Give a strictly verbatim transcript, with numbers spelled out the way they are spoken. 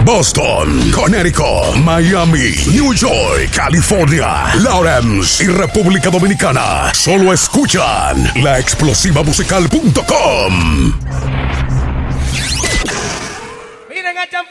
Boston, Connecticut, Miami, New York, California, Lawrence y República Dominicana. Solo escuchan la explosiva musical punto com. Miren a